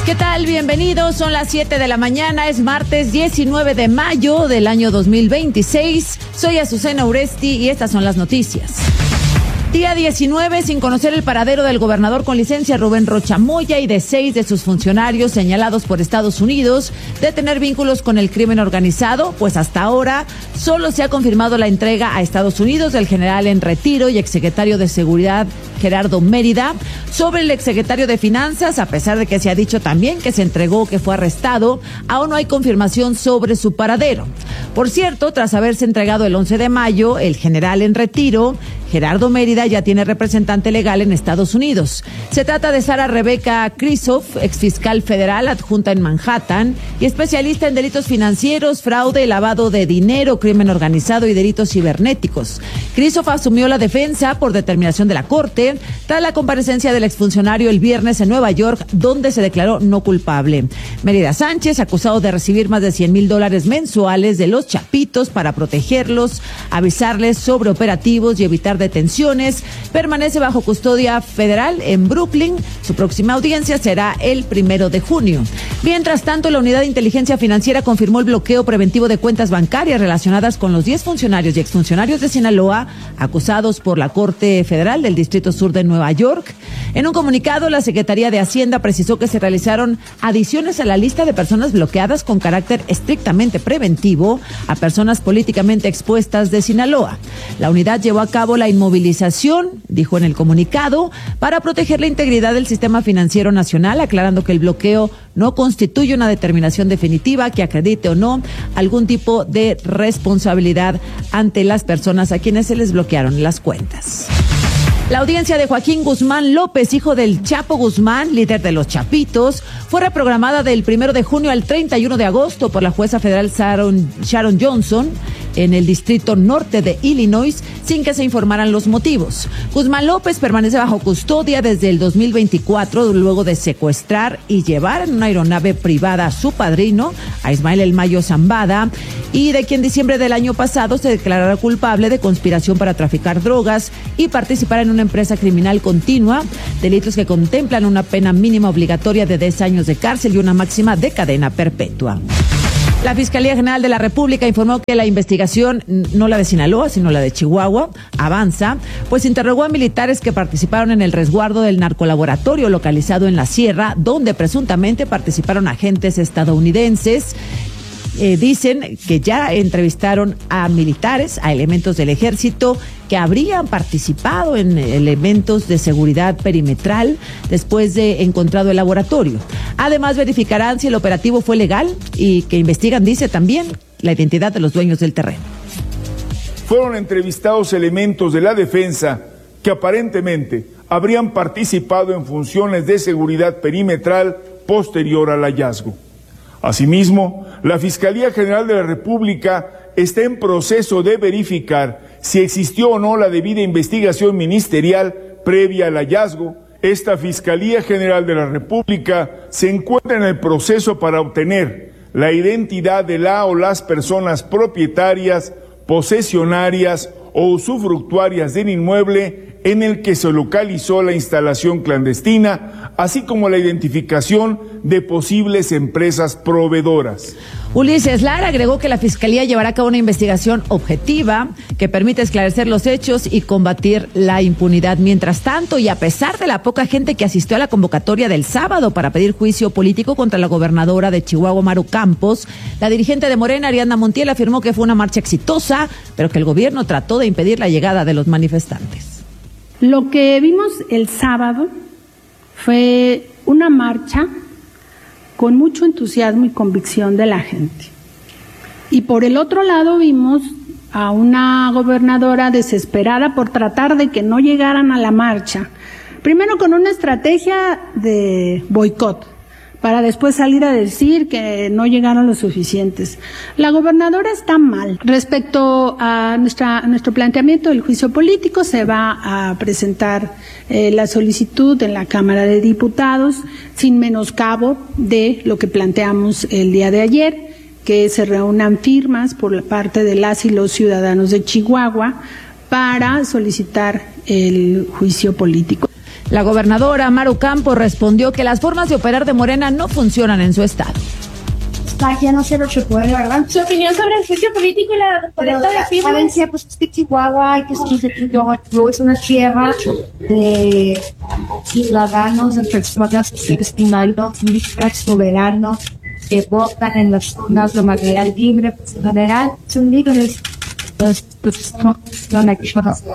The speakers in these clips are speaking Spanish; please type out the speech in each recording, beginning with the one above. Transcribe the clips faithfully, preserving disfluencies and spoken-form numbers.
¿Qué tal? Bienvenidos, son las siete de la mañana, es martes diecinueve de mayo del año dos mil veintiséis. Soy Azucena Uresti y estas son las noticias. Día diecinueve sin conocer el paradero del gobernador con licencia Rubén Rocha Moya y de seis de sus funcionarios señalados por Estados Unidos de tener vínculos con el crimen organizado, pues hasta ahora solo se ha confirmado la entrega a Estados Unidos del general en retiro y exsecretario de Seguridad Gerardo Mérida. Sobre el exsecretario de Finanzas, a pesar de que se ha dicho también que se entregó, que fue arrestado, aún no hay confirmación sobre su paradero. Por cierto, tras haberse entregado el once de mayo, el general en retiro, Gerardo Mérida, ya tiene representante legal en Estados Unidos. Se trata de Sara Rebeca Krisoff, exfiscal federal adjunta en Manhattan y especialista en delitos financieros, fraude, lavado de dinero, crimen organizado y delitos cibernéticos. Krisoff asumió la defensa por determinación de la Corte tras la comparecencia del exfuncionario el viernes en Nueva York, donde se declaró no culpable. Mérida Sánchez, acusado de recibir más de cien mil dólares mensuales de los chapitos para protegerlos, avisarles sobre operativos y evitar detenciones, permanece bajo custodia federal en Brooklyn. Su próxima audiencia será el primero de junio. Mientras tanto, la Unidad de Inteligencia Financiera confirmó el bloqueo preventivo de cuentas bancarias relacionadas con los diez funcionarios y exfuncionarios de Sinaloa acusados por la Corte Federal del Distrito Sur de Nueva York. En un comunicado, la Secretaría de Hacienda precisó que se realizaron adiciones a la lista de personas bloqueadas con carácter estrictamente preventivo a personas políticamente expuestas de Sinaloa. La unidad llevó a cabo la inmovilización, dijo en el comunicado, para proteger la integridad del sistema financiero nacional, aclarando que el bloqueo no constituye una determinación definitiva que acredite o no algún tipo de responsabilidad ante las personas a quienes se les bloquearon las cuentas. La audiencia de Joaquín Guzmán López, hijo del Chapo Guzmán, líder de los Chapitos, fue reprogramada del primero de junio al treinta y uno de agosto por la jueza federal Sharon, Sharon Johnson en el Distrito Norte de Illinois, sin que se informaran los motivos. Guzmán López permanece bajo custodia desde el dos mil veinticuatro, luego de secuestrar y llevar en una aeronave privada a su padrino, a Ismael El Mayo Zambada, y de quien en diciembre del año pasado se declarara culpable de conspiración para traficar drogas y participar en una empresa criminal continua, delitos que contemplan una pena mínima obligatoria de diez años de cárcel y una máxima de cadena perpetua. La Fiscalía General de la República informó que la investigación, no la de Sinaloa, sino la de Chihuahua, avanza, pues interrogó a militares que participaron en el resguardo del narcolaboratorio localizado en la Sierra, donde presuntamente participaron agentes estadounidenses. Eh, dicen que ya entrevistaron a militares, a elementos del ejército que habrían participado en elementos de seguridad perimetral después de encontrado el laboratorio. Además, verificarán si el operativo fue legal y que investigan, dice también, la identidad de los dueños del terreno. Fueron entrevistados elementos de la defensa que aparentemente habrían participado en funciones de seguridad perimetral posterior al hallazgo. Asimismo, la Fiscalía General de la República está en proceso de verificar si existió o no la debida investigación ministerial previa al hallazgo. Esta Fiscalía General de la República se encuentra en el proceso para obtener la identidad de la o las personas propietarias, posesionarias o usufructuarias del inmueble en el que se localizó la instalación clandestina, así como la identificación de posibles empresas proveedoras. Ulises Lara agregó que la Fiscalía llevará a cabo una investigación objetiva que permite esclarecer los hechos y combatir la impunidad. Mientras tanto, y a pesar de la poca gente que asistió a la convocatoria del sábado para pedir juicio político contra la gobernadora de Chihuahua, Maru Campos, la dirigente de Morena, Ariadna Montiel, afirmó que fue una marcha exitosa, pero que el gobierno trató de impedir la llegada de los manifestantes. Lo que vimos el sábado fue una marcha con mucho entusiasmo y convicción de la gente. Y por el otro lado vimos a una gobernadora desesperada por tratar de que no llegaran a la marcha, primero con una estrategia de boicot, para después salir a decir que no llegaron los suficientes. La gobernadora está mal. Respecto a nuestra, nuestro planteamiento del juicio político, se va a presentar eh, la solicitud en la Cámara de Diputados, sin menoscabo de lo que planteamos el día de ayer, que se reúnan firmas por la parte de las y los ciudadanos de Chihuahua para solicitar el juicio político. La gobernadora Maru Campos respondió que las formas de operar de Morena no funcionan en su estado. Ya no sé lo que puede, ¿verdad? Su opinión sobre el juicio político y la protesta de firmas. Valencia, pues es que Chihuahua, que es una tierra de ciudadanos, de personas estimados, soberanos, que votan en las urnas de manera libre, pues en general son libres. Entonces, pues no son aquí.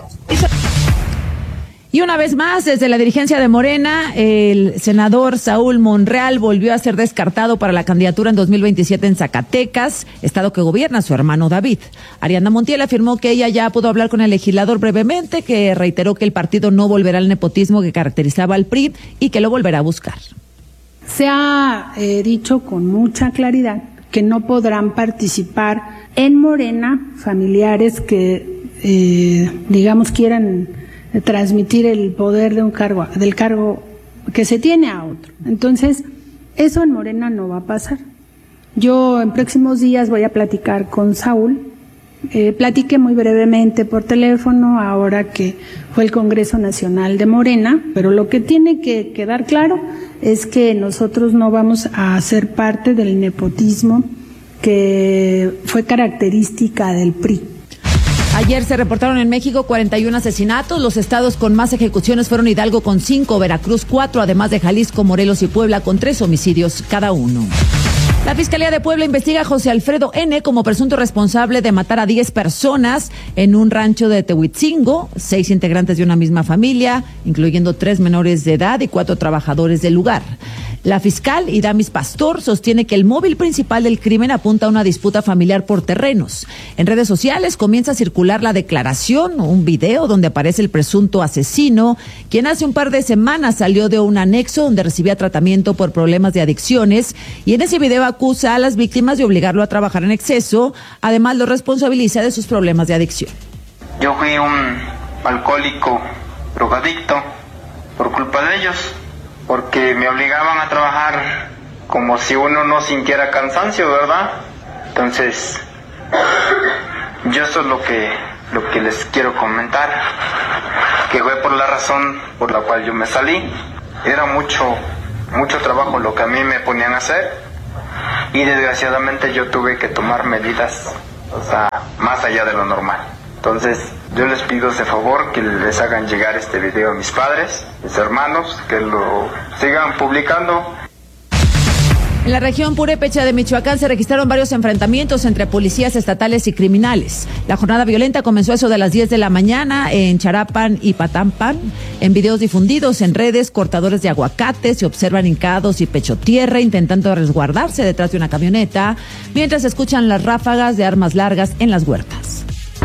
Y una vez más, desde la dirigencia de Morena, el senador Saúl Monreal volvió a ser descartado para la candidatura en dos mil veintisiete en Zacatecas, estado que gobierna su hermano David. Ariadna Montiel afirmó que ella ya pudo hablar con el legislador brevemente, que reiteró que el partido no volverá al nepotismo que caracterizaba al P R I y que lo volverá a buscar. Se ha eh, dicho con mucha claridad que no podrán participar en Morena familiares que, eh, digamos, quieran transmitir el poder de un cargo, del cargo que se tiene a otro. Entonces, eso en Morena no va a pasar. Yo en próximos días voy a platicar con Saúl. Eh, platiqué muy brevemente por teléfono ahora que fue el Congreso Nacional de Morena, pero lo que tiene que quedar claro es que nosotros no vamos a ser parte del nepotismo que fue característica del P R I. Ayer se reportaron en México cuarenta y uno asesinatos. Los estados con más ejecuciones fueron Hidalgo con cinco, Veracruz cuatro, además de Jalisco, Morelos y Puebla con tres homicidios cada uno. La Fiscalía de Puebla investiga a José Alfredo N. como presunto responsable de matar a diez personas en un rancho de Tehuitzingo, seis integrantes de una misma familia, incluyendo tres menores de edad y cuatro trabajadores del lugar. La fiscal Iramis Pastor sostiene que el móvil principal del crimen apunta a una disputa familiar por terrenos. En redes sociales comienza a circular la declaración, un video donde aparece el presunto asesino, quien hace un par de semanas salió de un anexo donde recibía tratamiento por problemas de adicciones, y en ese video acusa a las víctimas de obligarlo a trabajar en exceso, además lo responsabiliza de sus problemas de adicción. Yo fui un alcohólico drogadicto por culpa de ellos, porque me obligaban a trabajar como si uno no sintiera cansancio, ¿verdad? Entonces, yo eso es lo que, lo que les quiero comentar, que fue por la razón por la cual yo me salí. Era mucho, mucho trabajo lo que a mí me ponían a hacer, y desgraciadamente yo tuve que tomar medidas, o sea, más allá de lo normal. Entonces, yo les pido ese favor que les hagan llegar este video a mis padres, mis hermanos, que lo sigan publicando. En la región purépecha de Michoacán se registraron varios enfrentamientos entre policías estatales y criminales. La jornada violenta comenzó a eso de las diez de la mañana en Charapan y Patampan. En videos difundidos en redes, cortadores de aguacates se observan hincados y pecho tierra intentando resguardarse detrás de una camioneta, mientras se escuchan las ráfagas de armas largas en las huertas.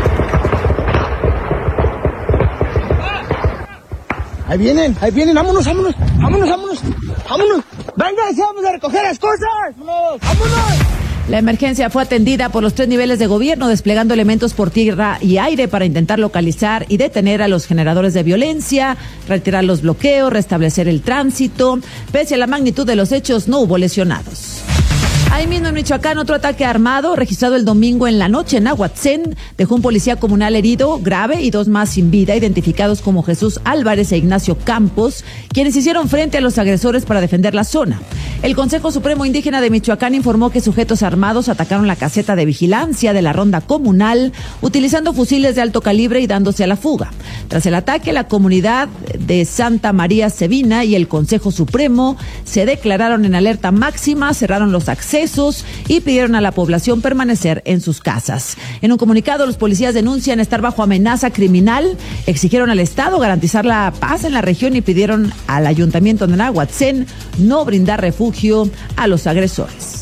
Ahí vienen, ahí vienen, vámonos, vámonos, vámonos, vámonos, vámonos. Venga, vamos a recoger las cosas, vámonos, vámonos. La emergencia fue atendida por los tres niveles de gobierno, desplegando elementos por tierra y aire para intentar localizar y detener a los generadores de violencia, retirar los bloqueos, restablecer el tránsito. Pese a la magnitud de los hechos, no hubo lesionados. Ahí mismo en Michoacán, otro ataque armado registrado el domingo en la noche en Ahuatzén dejó un policía comunal herido grave y dos más sin vida, identificados como Jesús Álvarez e Ignacio Campos, quienes hicieron frente a los agresores para defender la zona. El Consejo Supremo Indígena de Michoacán informó que sujetos armados atacaron la caseta de vigilancia de la ronda comunal utilizando fusiles de alto calibre y dándose a la fuga. Tras el ataque, la comunidad de Santa María Sevina y el Consejo Supremo se declararon en alerta máxima, cerraron los accesos y pidieron a la población permanecer en sus casas. En un comunicado, los policías denuncian estar bajo amenaza criminal, exigieron al Estado garantizar la paz en la región y pidieron al Ayuntamiento de Nahuatzén no brindar refugio a los agresores.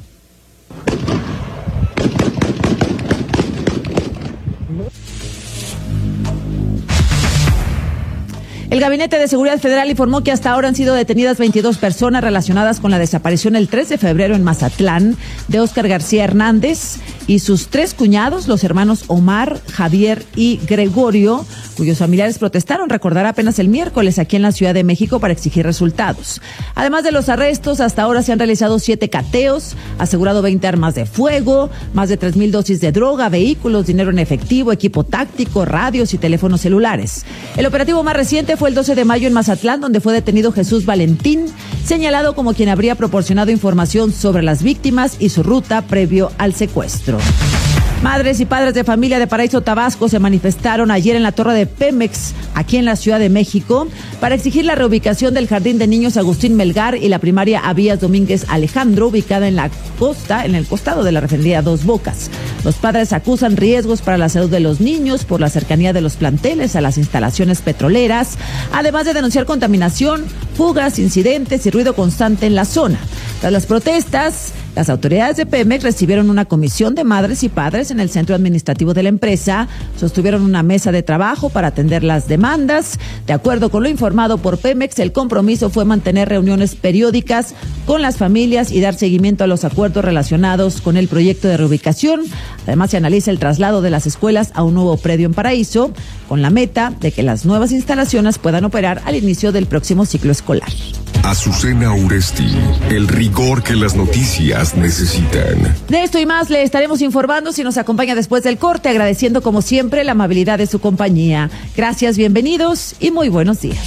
El Gabinete de Seguridad Federal informó que hasta ahora han sido detenidas veintidós personas relacionadas con la desaparición el tres de febrero en Mazatlán de Óscar García Hernández y sus tres cuñados, los hermanos Omar, Javier y Gregorio, cuyos familiares protestaron, recordará, apenas el miércoles aquí en la Ciudad de México para exigir resultados. Además de los arrestos, hasta ahora se han realizado siete cateos, asegurado veinte armas de fuego, más de tres mil dosis de droga, vehículos, dinero en efectivo, equipo táctico, radios y teléfonos celulares. El operativo más reciente fue fue el doce de mayo en Mazatlán, donde fue detenido Jesús Valentín, señalado como quien habría proporcionado información sobre las víctimas y su ruta previo al secuestro. Madres y padres de familia de Paraíso, Tabasco, se manifestaron ayer en la torre de Pemex, aquí en la Ciudad de México, para exigir la reubicación del Jardín de Niños Agustín Melgar y la primaria Abías Domínguez Alejandro, ubicada en la costa, en el costado de la refinería Dos Bocas. Los padres acusan riesgos para la salud de los niños por la cercanía de los planteles a las instalaciones petroleras, además de denunciar contaminación, fugas, incidentes y ruido constante en la zona. Tras las protestas, las autoridades de Pemex recibieron una comisión de madres y padres en el centro administrativo de la empresa, sostuvieron una mesa de trabajo para atender las demandas. De acuerdo con lo informado por Pemex, el compromiso fue mantener reuniones periódicas con las familias y dar seguimiento a los acuerdos relacionados con el proyecto de reubicación. Además, se analiza el traslado de las escuelas a un nuevo predio en Paraíso, con la meta de que las nuevas instalaciones puedan operar al inicio del próximo ciclo escolar. Azucena Uresti, el rigor que las noticias necesitan. De esto y más le estaremos informando si nos acompaña después del corte, agradeciendo como siempre la amabilidad de su compañía. Gracias, bienvenidos y muy buenos días.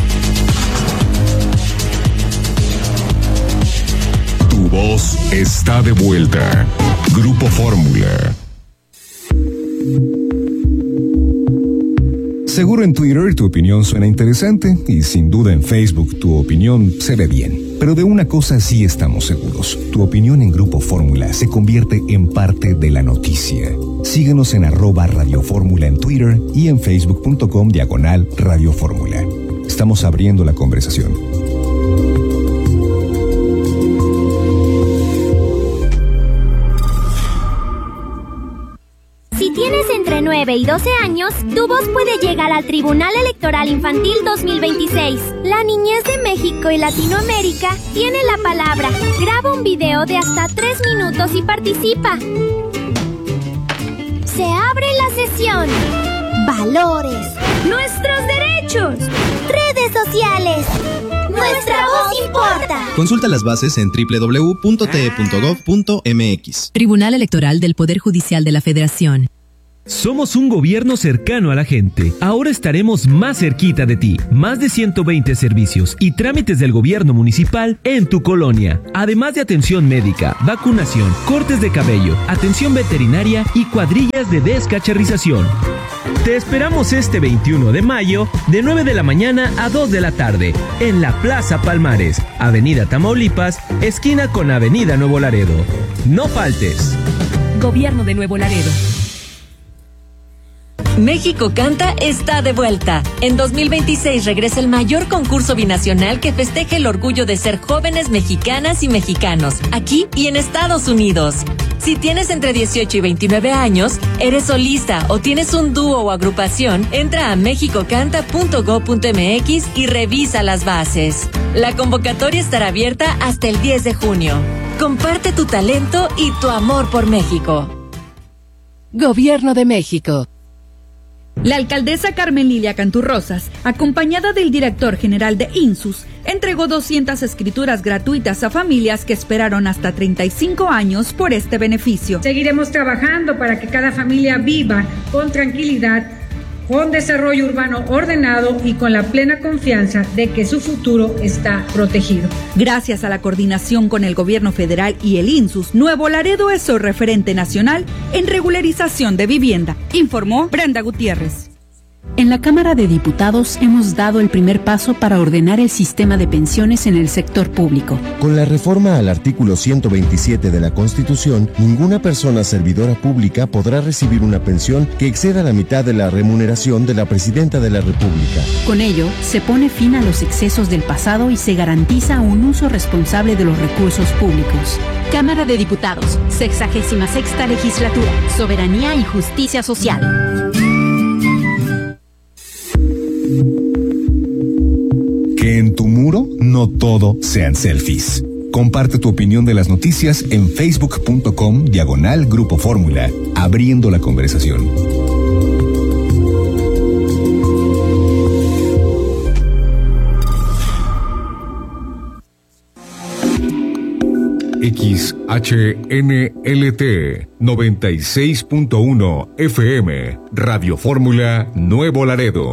Tu voz está de vuelta. Grupo Fórmula. Seguro en Twitter tu opinión suena interesante y sin duda en Facebook tu opinión se ve bien. Pero de una cosa sí estamos seguros. Tu opinión en Grupo Fórmula se convierte en parte de la noticia. Síguenos en arroba Radio Fórmula en Twitter y en facebook.com diagonal Radio Fórmula. Estamos abriendo la conversación. Si tienes entre nueve y doce años, tu voz puede llegar al Tribunal Electoral Infantil dos mil veintiséis. La niñez de México y Latinoamérica tiene la palabra. Graba un video de hasta tres minutos y participa. Se abre la sesión. Valores. Nuestros derechos. Redes sociales. Nuestra voz importa. Consulta las bases en doble u doble u doble u punto t e punto gov punto m x. Tribunal Electoral del Poder Judicial de la Federación. Somos un gobierno cercano a la gente. Ahora estaremos más cerquita de ti. Más de ciento veinte servicios y trámites del gobierno municipal en tu colonia. Además de atención médica, vacunación, cortes de cabello, atención veterinaria y cuadrillas de descacharrización. Te esperamos este veintiuno de mayo de nueve de la mañana a dos de la tarde en la Plaza Palmares, Avenida Tamaulipas, esquina con Avenida Nuevo Laredo. No faltes. Gobierno de Nuevo Laredo. México Canta está de vuelta. En dos mil veintiséis regresa el mayor concurso binacional que festeja el orgullo de ser jóvenes mexicanas y mexicanos, aquí y en Estados Unidos. Si tienes entre dieciocho y veintinueve años, eres solista o tienes un dúo o agrupación, entra a mexico canta punto gob punto m x y revisa las bases. La convocatoria estará abierta hasta el diez de junio. Comparte tu talento y tu amor por México. Gobierno de México. La alcaldesa Carmen Lilia Canturrosas, acompañada del director general de INSUS, entregó doscientas escrituras gratuitas a familias que esperaron hasta treinta y cinco años por este beneficio. Seguiremos trabajando para que cada familia viva con tranquilidad, con desarrollo urbano ordenado y con la plena confianza de que su futuro está protegido. Gracias a la coordinación con el gobierno federal y el INSUS, Nuevo Laredo es el referente nacional en regularización de vivienda, informó Brenda Gutiérrez. En la Cámara de Diputados hemos dado el primer paso para ordenar el sistema de pensiones en el sector público. Con la reforma al artículo ciento veintisiete de la Constitución, ninguna persona servidora pública podrá recibir una pensión que exceda la mitad de la remuneración de la Presidenta de la República. Con ello, se pone fin a los excesos del pasado y se garantiza un uso responsable de los recursos públicos. Cámara de Diputados, sexagésima sexta legislatura, Soberanía y Justicia Social. Que en tu muro no todo sean selfies. Comparte tu opinión de las noticias en facebook.com diagonal Grupo Fórmula, abriendo la conversación. X H N L T noventa y seis punto uno F M, Radio Fórmula Nuevo Laredo.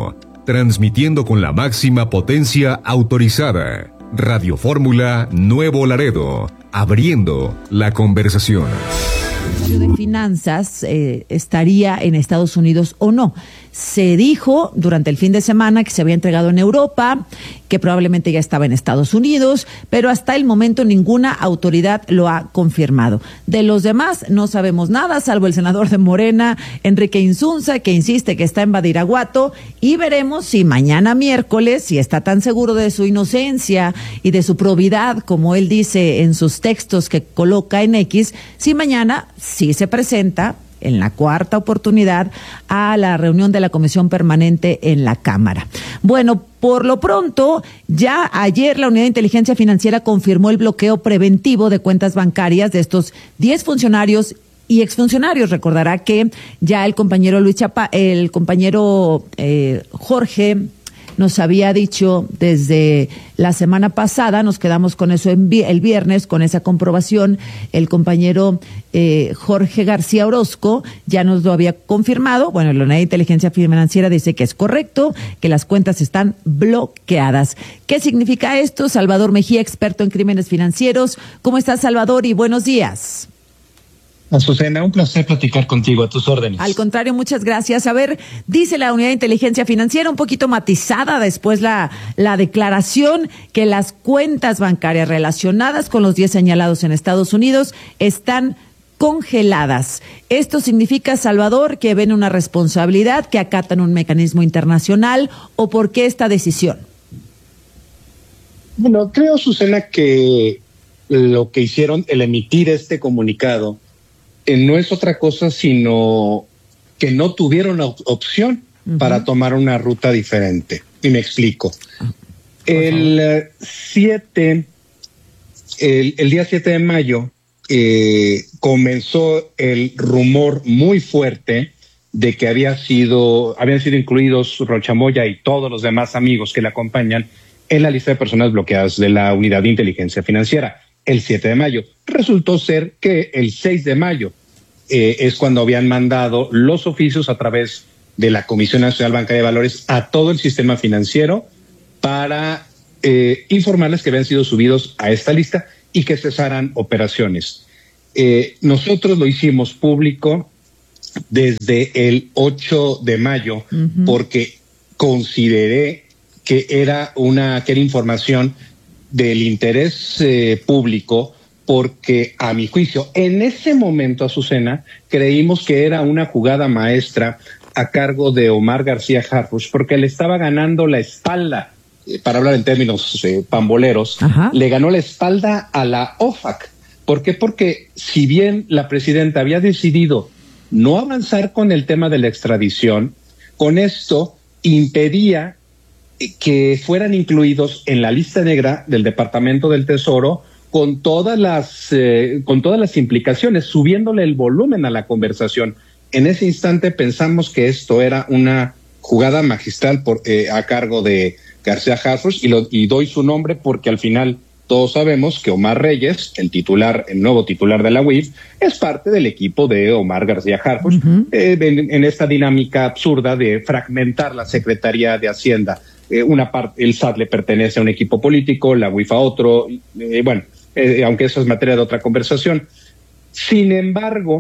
transmitiendo con la máxima potencia autorizada. Radio Fórmula Nuevo Laredo, abriendo la conversación. De finanzas eh, estaría en Estados Unidos o no. Se dijo durante el fin de semana que se había entregado en Europa, que probablemente ya estaba en Estados Unidos, pero hasta el momento ninguna autoridad lo ha confirmado. De los demás no sabemos nada, salvo el senador de Morena, Enrique Insunza, que insiste que está en Badiraguato, y veremos si mañana miércoles, si está tan seguro de su inocencia y de su probidad, como él dice en sus textos que coloca en X, si mañana sí se presenta en la cuarta oportunidad a la reunión de la Comisión Permanente en la Cámara. Bueno, por lo pronto, ya ayer la Unidad de Inteligencia Financiera confirmó el bloqueo preventivo de cuentas bancarias de estos diez funcionarios y exfuncionarios. Recordará que ya el compañero Luis Chapa, el compañero eh, Jorge nos había dicho desde la semana pasada, nos quedamos con eso en vi- el viernes, con esa comprobación, el compañero eh, Jorge García Orozco ya nos lo había confirmado. Bueno, la Unidad de Inteligencia Financiera dice que es correcto, que las cuentas están bloqueadas. ¿Qué significa esto? Salvador Mejía, experto en crímenes financieros. ¿Cómo estás, Salvador? Y buenos días. Azucena, un placer platicar contigo, a tus órdenes. Al contrario, muchas gracias. A ver, dice la Unidad de Inteligencia Financiera, un poquito matizada después la, la declaración, que las cuentas bancarias relacionadas con los diez señalados en Estados Unidos están congeladas. ¿Esto significa, Salvador, que ven una responsabilidad, que acatan un mecanismo internacional, o por qué esta decisión? Bueno, creo, Azucena, que lo que hicieron, el emitir este comunicado, Eh, no es otra cosa sino que no tuvieron op- opción uh-huh. para tomar una ruta diferente. Y me explico. Uh, el siete, el, el día siete de mayo eh, comenzó el rumor muy fuerte de que había sido, habían sido incluidos Rochamoya y todos los demás amigos que le acompañan en la lista de personas bloqueadas de la Unidad de Inteligencia Financiera. El siete de mayo. Resultó ser que el seis de mayo eh, es cuando habían mandado los oficios a través de la Comisión Nacional Bancaria de Valores a todo el sistema financiero para eh, informarles que habían sido subidos a esta lista y que cesaran operaciones. Eh, nosotros lo hicimos público desde el ocho de mayo uh-huh. porque consideré que era una que era información del interés eh, público, porque a mi juicio, en ese momento, Azucena, creímos que era una jugada maestra a cargo de Omar García Harfuch, porque le estaba ganando la espalda, eh, para hablar en términos eh, pamboleros, Ajá. le ganó la espalda a la O F A C. ¿Por qué? Porque si bien la presidenta había decidido no avanzar con el tema de la extradición, con esto impedía que fueran incluidos en la lista negra del Departamento del Tesoro con todas las eh, con todas las implicaciones, subiéndole el volumen a la conversación. En ese instante pensamos que esto era una jugada magistral por eh, a cargo de García Harfuch, y, lo, y doy su nombre porque al final todos sabemos que Omar Reyes, el titular, el nuevo titular de la U I F, es parte del equipo de Omar García Harfuch, uh-huh. eh, en, en esta dinámica absurda de fragmentar la Secretaría de Hacienda. Eh, una parte, el S A T le pertenece a un equipo político, la U I F a otro, eh, bueno, eh, aunque eso es materia de otra conversación. Sin embargo,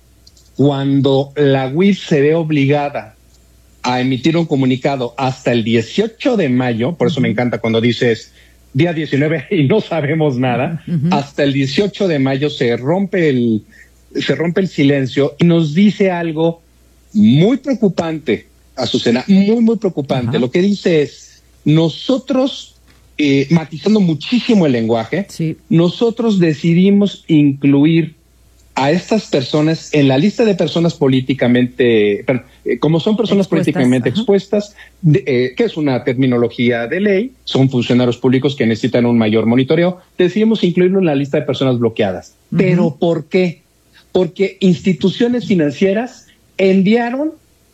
cuando la U I F se ve obligada a emitir un comunicado hasta el dieciocho de mayo, por eso me encanta cuando dices día diecinueve y no sabemos nada, uh-huh. hasta el dieciocho de mayo se rompe el, se rompe el silencio y nos dice algo muy preocupante, Azucena, muy, muy preocupante. Ajá. Lo que dice es, nosotros, eh, matizando muchísimo el lenguaje, sí. nosotros decidimos incluir a estas personas en la lista de personas políticamente, perdón, eh, como son personas expuestas, políticamente ajá. expuestas, de, eh, que es una terminología de ley, son funcionarios públicos que necesitan un mayor monitoreo, decidimos incluirlo en la lista de personas bloqueadas. Uh-huh. ¿Pero por qué? Porque instituciones financieras enviaron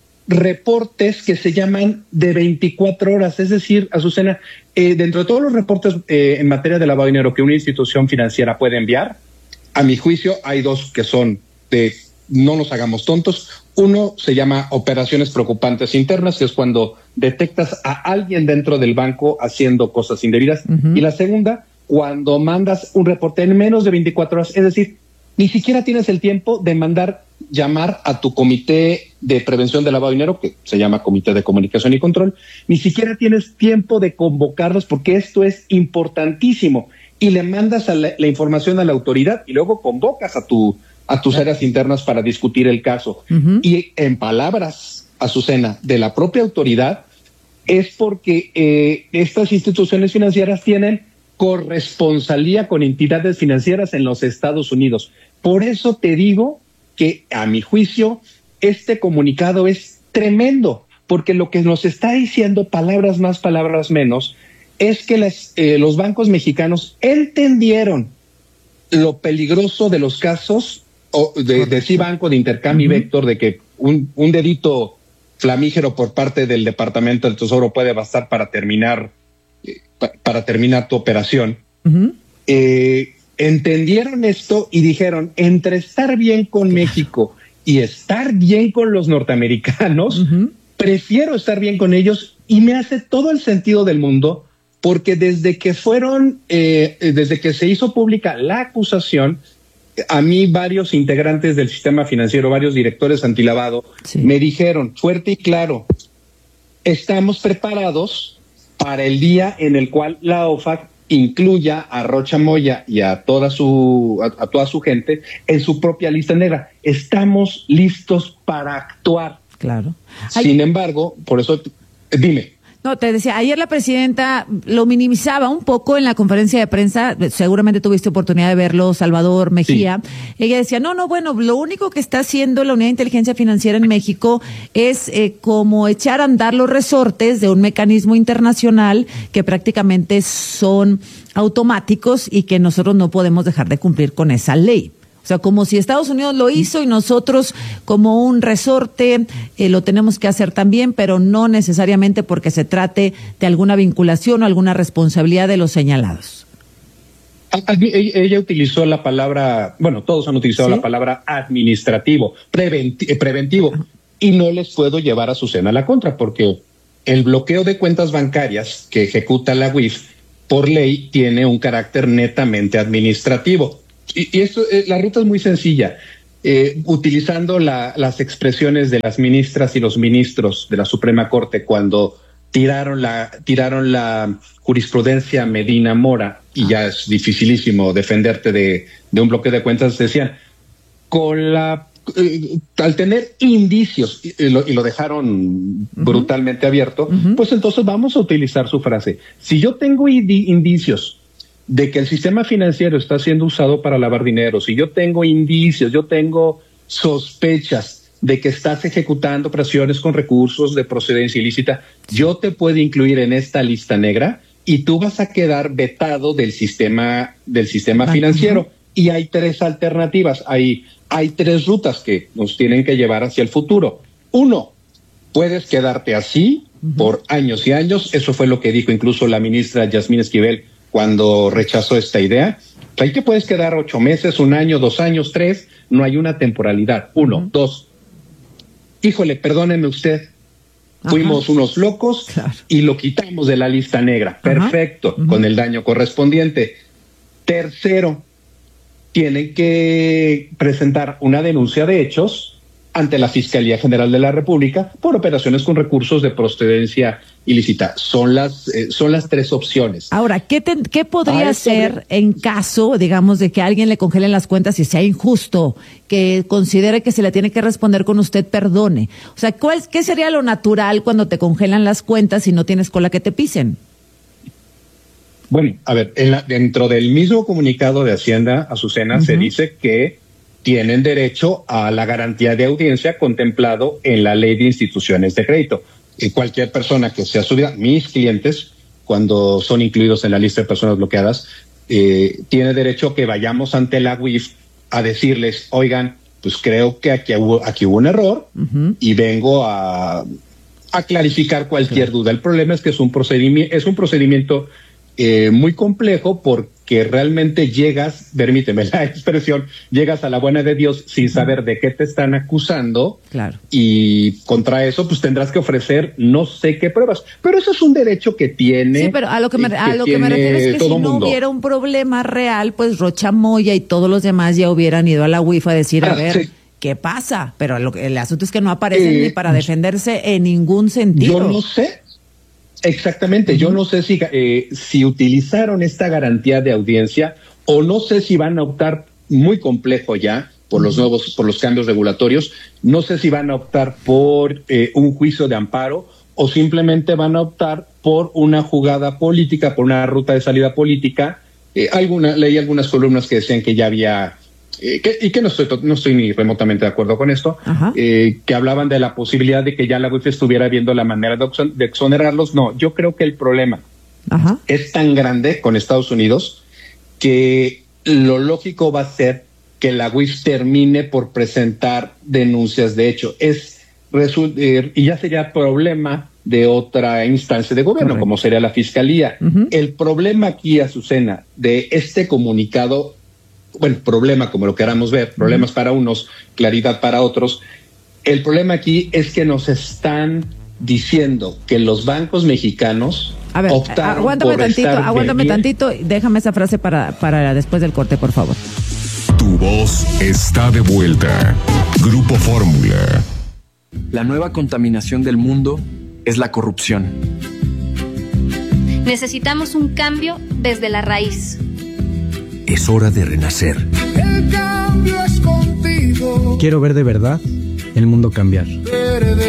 reportes que se llaman de veinticuatro horas, es decir, Azucena, eh, dentro de todos los reportes eh, en materia de lavado de dinero que una institución financiera puede enviar, a mi juicio hay dos que son de no nos hagamos tontos. Uno se llama operaciones preocupantes internas, que es cuando detectas a alguien dentro del banco haciendo cosas indebidas. Uh-huh. Y la segunda, cuando mandas un reporte en menos de veinticuatro horas, es decir, ni siquiera tienes el tiempo de mandar llamar a tu comité de prevención del lavado de dinero, que se llama Comité de Comunicación y Control, ni siquiera tienes tiempo de convocarlos porque esto es importantísimo, y le mandas a la, la información a la autoridad y luego convocas a tu a tus áreas internas para discutir el caso. Uh-huh. Y en palabras, Azucena, de la propia autoridad, es porque eh, estas instituciones financieras tienen corresponsalía con entidades financieras en los Estados Unidos. Por eso te digo que, a mi juicio, este comunicado es tremendo, porque lo que nos está diciendo, palabras más, palabras menos, es que las, eh, los bancos mexicanos entendieron lo peligroso de los casos o de, de Cibanco, de Intercam y uh-huh. Vector, de que un, un dedito flamígero por parte del Departamento del Tesoro puede bastar para terminar eh, pa, para terminar tu operación. Uh-huh. Eh, entendieron esto y dijeron, entre estar bien con México y estar bien con los norteamericanos, uh-huh. prefiero estar bien con ellos, y me hace todo el sentido del mundo, porque desde que fueron, eh, desde que se hizo pública la acusación, a mí varios integrantes del sistema financiero, varios directores antilavado, sí. me dijeron fuerte y claro, estamos preparados para el día en el cual la O F A C incluya a Rocha Moya y a toda su a, a toda su gente en su propia lista negra. Estamos listos para actuar. Claro. Sin Ay. embargo, por eso, dime. No, te decía, ayer la presidenta lo minimizaba un poco en la conferencia de prensa, seguramente tuviste oportunidad de verlo, Salvador Mejía. Sí. Ella decía, no, no, bueno, lo único que está haciendo la Unidad de Inteligencia Financiera en México es eh, como echar a andar los resortes de un mecanismo internacional que prácticamente son automáticos y que nosotros no podemos dejar de cumplir con esa ley. O sea, como si Estados Unidos lo hizo y nosotros como un resorte eh, lo tenemos que hacer también, pero no necesariamente porque se trate de alguna vinculación o alguna responsabilidad de los señalados. Ella utilizó la palabra, bueno, todos han utilizado ¿Sí? la palabra administrativo, preventi- preventivo, y no les puedo llevar a Azucena a la contra, porque el bloqueo de cuentas bancarias que ejecuta la U I F por ley tiene un carácter netamente administrativo. Y, y esto, eh, la ruta es muy sencilla. Eh, utilizando la, las expresiones de las ministras y los ministros de la Suprema Corte cuando tiraron la, tiraron la jurisprudencia Medina Mora, y ya es dificilísimo defenderte de, de un bloqueo de cuentas, decían, con la, eh, al tener indicios, y, y, lo, y lo dejaron uh-huh. brutalmente abierto, uh-huh. pues entonces vamos a utilizar su frase. Si yo tengo indi- indicios de que el sistema financiero está siendo usado para lavar dinero, si yo tengo indicios, yo tengo sospechas de que estás ejecutando operaciones con recursos de procedencia ilícita, yo te puedo incluir en esta lista negra y tú vas a quedar vetado del sistema del sistema financiero. Y hay tres alternativas, hay, hay tres rutas que nos tienen que llevar hacia el futuro. Uno, puedes quedarte así uh-huh. por años y años, eso fue lo que dijo incluso la ministra Yasmín Esquivel cuando rechazó esta idea. Ahí te puedes quedar ocho meses, un año, dos años, tres, no hay una temporalidad. Uno, uh-huh. dos. Híjole, perdóneme usted, Ajá. fuimos unos locos claro. y lo quitamos de la lista negra. Ajá. Perfecto, uh-huh. con el daño correspondiente. Tercero, tienen que presentar una denuncia de hechos ante la Fiscalía General de la República por operaciones con recursos de procedencia ilícita. Son las eh, son las tres opciones. Ahora, ¿qué, te, qué podría hacer sobre... en caso, digamos, de que a alguien le congelen las cuentas y sea injusto, que considere que se le tiene que responder con usted perdone? O sea, ¿cuál, ¿qué sería lo natural cuando te congelan las cuentas y no tienes cola que te pisen? Bueno, a ver, en la, dentro del mismo comunicado de Hacienda, Azucena, uh-huh. se dice que tienen derecho a la garantía de audiencia contemplado en la Ley de Instituciones de Crédito. Y cualquier persona que sea subida, mis clientes, cuando son incluidos en la lista de personas bloqueadas, eh, tiene derecho a que vayamos ante la U I F a decirles, oigan, pues creo que aquí hubo, aquí hubo un error uh-huh. y vengo a, a clarificar cualquier claro. duda. El problema es que es un procedimiento, es un procedimiento eh, muy complejo porque que realmente llegas, permíteme la expresión, llegas a la buena de Dios sin saber de qué te están acusando. Claro. Y contra eso, pues tendrás que ofrecer no sé qué pruebas. Pero eso es un derecho que tiene. Sí, pero a lo que me, que a lo que me refiero es que si no mundo. hubiera un problema real, pues Rocha Moya y todos los demás ya hubieran ido a la U I F A a decir, a Ah, ver, sí. ¿qué pasa? Pero lo, el asunto es que no aparecen Eh, ni para defenderse en ningún sentido. Yo no sé. Exactamente, uh-huh. Yo no sé si, eh, si utilizaron esta garantía de audiencia o no sé si van a optar, muy complejo ya, por los nuevos, por los cambios regulatorios, no sé si van a optar por eh, un juicio de amparo o simplemente van a optar por una jugada política, por una ruta de salida política. Eh, alguna, leí algunas columnas que decían que ya había, eh, que, y que no estoy, no estoy ni remotamente de acuerdo con esto, eh, que hablaban de la posibilidad de que ya la U I F A estuviera viendo la manera de, exon- de exonerarlos. No, yo creo que el problema Ajá. es tan grande con Estados Unidos que lo lógico va a ser que la U I F A termine por presentar denuncias de hecho. Es resu- eh, y ya sería problema de otra instancia de gobierno, correcto, como sería la Fiscalía. Uh-huh. El problema aquí, Azucena, de este comunicado, bueno, problema como lo queramos ver, problemas uh-huh. para unos, claridad para otros, el problema aquí es que nos están diciendo que los bancos mexicanos a ver, optaron aguántame por tantito, estar aguántame bien. tantito, déjame esa frase para, para después del corte, por favor. Tu voz está de vuelta. Grupo Fórmula. La nueva contaminación del mundo es la corrupción. Necesitamos un cambio desde la raíz. Es hora de renacer. El cambio es contigo. Quiero ver de verdad el mundo cambiar. Verde.